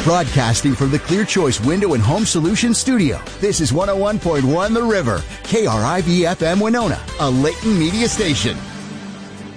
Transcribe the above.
Broadcasting from the Clear Choice Window and Home Solutions studio, this is 101.1 The River, KRIV-FM Winona, a Layton media station.